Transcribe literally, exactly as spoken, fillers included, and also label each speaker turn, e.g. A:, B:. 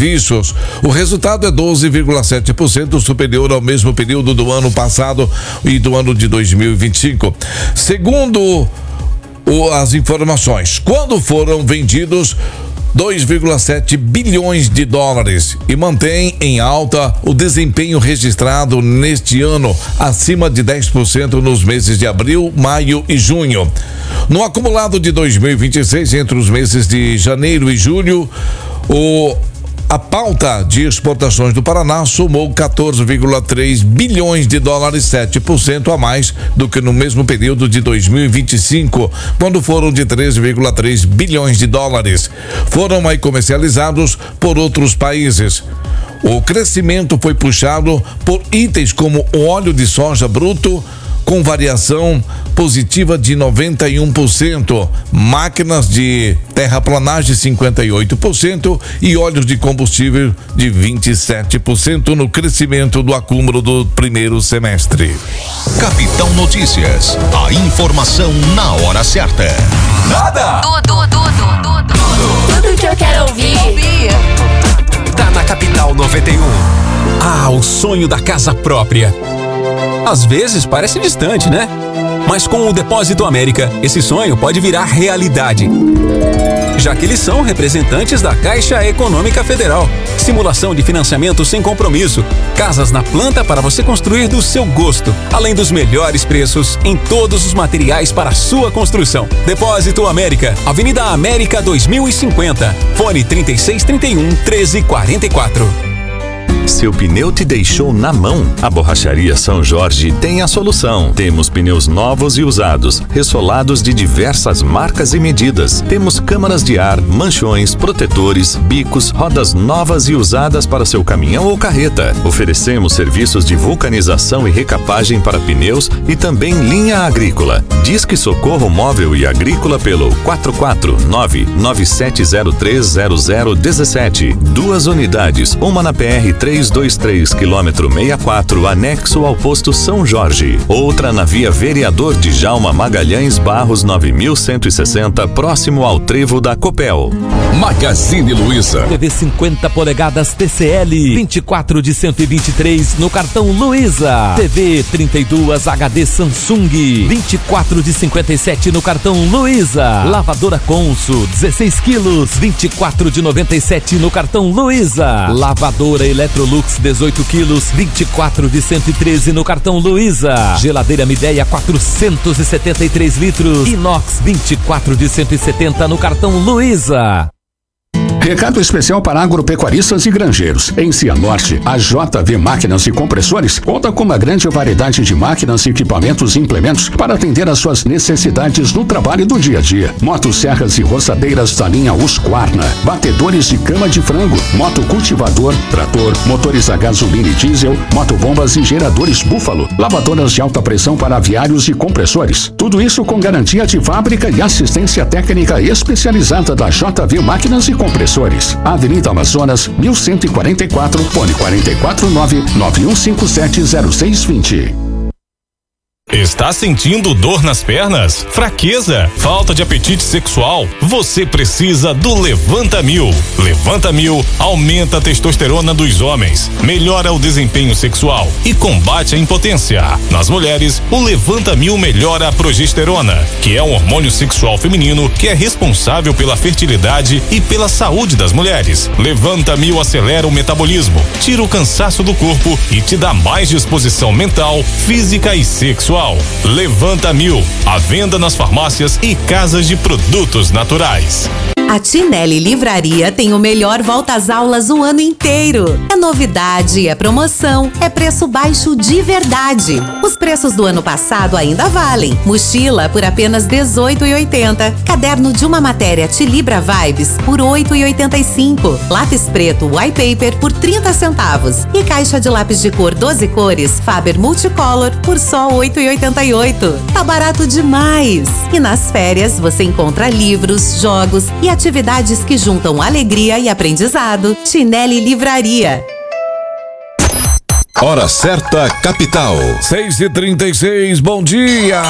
A: serviços. O resultado é doze vírgula sete por cento superior ao mesmo período do ano passado e do ano de dois mil e vinte e cinco. Segundo o, as informações, quando foram vendidos dois vírgula sete bilhões de dólares e mantém em alta o desempenho registrado neste ano, acima de dez por cento nos meses de abril, maio e junho. No acumulado de dois mil e vinte e seis, entre os meses de janeiro e julho, o A pauta de exportações do Paraná somou quatorze vírgula três bilhões de dólares, sete por cento a mais do que no mesmo período de dois mil e vinte e cinco, quando foram de treze vírgula três bilhões de dólares. Foram aí comercializados por outros países. O crescimento foi puxado por itens como o óleo de soja bruto, com variação positiva de noventa e um por cento, máquinas de terraplanagem cinquenta e oito por cento e óleos de combustível de vinte e sete por cento no crescimento do acúmulo do primeiro semestre.
B: Capitão Notícias, a informação na hora certa.
C: Nada!
D: Tudo, tudo, tudo, tudo. Tudo que eu quero ouvir. ouvir.
C: Tá na Capital noventa e um.
E: Ah, o sonho da casa própria. Às vezes parece distante, né? Mas com o Depósito América, esse sonho pode virar realidade. Já que eles são representantes da Caixa Econômica Federal. Simulação de financiamento sem compromisso. Casas na planta para você construir do seu gosto. Além dos melhores preços em todos os materiais para a sua construção. Depósito América, Avenida América dois mil e cinquenta. Fone trinta e seis, trinta e um, treze, quarenta e quatro.
F: Seu pneu te deixou na mão? A Borracharia São Jorge tem a solução. Temos pneus novos e usados, ressolados de diversas marcas e medidas. Temos câmaras de ar, manchões, protetores, bicos, rodas novas e usadas para seu caminhão ou carreta. Oferecemos serviços de vulcanização e recapagem para pneus e também linha agrícola. Disque Socorro Móvel e Agrícola pelo quatro quatro nove, nove sete zero três, zero zero um sete. Duas unidades, uma na P R trezentos e vinte e três, quilômetro sessenta e quatro, anexo ao posto São Jorge. Outra na Via Vereador Djalma Magalhães Barros nove mil cento e sessenta, próximo ao trevo da Copel.
B: Magazine Luiza.
G: T V cinquenta polegadas T C L, vinte e quatro de cento e vinte e três no cartão Luiza. T V trinta e dois H D Samsung, vinte e quatro de cinquenta e sete no cartão Luiza. Lavadora Consul, dezesseis quilos, vinte e quatro de noventa e sete no cartão Luiza. Lavadora Electrolux dezoito quilos, vinte e quatro de cento e treze no cartão Luiza. Geladeira Midea quatrocentos e setenta e três litros, inox vinte e quatro de cento e setenta no cartão Luiza.
H: Recado especial para agropecuaristas e granjeiros. Em Cianorte, a J V Máquinas e Compressores conta com uma grande variedade de máquinas, equipamentos e implementos para atender às suas necessidades no trabalho do dia a dia. Motosserras e roçadeiras da linha Husqvarna, batedores de cama de frango, motocultivador, trator, motores a gasolina e diesel, motobombas e geradores Búfalo, lavadoras de alta pressão para aviários e compressores. Tudo isso com garantia de fábrica e assistência técnica especializada da J V Máquinas e Compressores. Avenida Amazonas, mil cento e quarenta e quatro, fone quatro quatro nove, nove um cinco sete, zero seis dois zero.
I: Está sentindo dor nas pernas? Fraqueza? Falta de apetite sexual? Você precisa do Levanta Mil. Levanta Mil aumenta a testosterona dos homens, melhora o desempenho sexual e combate a impotência. Nas mulheres, o Levanta Mil melhora a progesterona, que é um hormônio sexual feminino que é responsável pela fertilidade e pela saúde das mulheres. Levanta Mil acelera o metabolismo, tira o cansaço do corpo e te dá mais disposição mental, física e sexual. Levanta Mil, à venda nas farmácias e casas de produtos naturais.
J: A Tinelli Livraria tem o melhor volta às aulas o ano inteiro. É novidade, é promoção, é preço baixo de verdade. Os preços do ano passado ainda valem. Mochila por apenas dezoito reais e oitenta centavos. Caderno de uma matéria Tilibra Vibes por oito reais e oitenta e cinco centavos. Lápis preto White Paper por trinta centavos. E caixa de lápis de cor doze cores Faber Multicolor por só oito reais e oitenta e oito centavos. Tá barato demais! E nas férias você encontra livros, jogos e atividades que juntam alegria e aprendizado. Tinelli Livraria.
B: Hora certa, Capital.
A: seis e trinta e seis, bom dia!